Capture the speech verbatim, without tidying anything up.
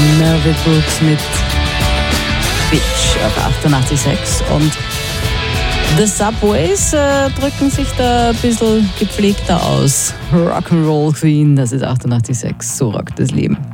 Melvin Brooks mit Bitch auf achtundachtzig Komma sechs und The Subways äh, drücken sich da ein bisschen gepflegter aus. Rock'n'Roll Queen, das ist achtundachtzig Komma sechs, so rockt das Leben.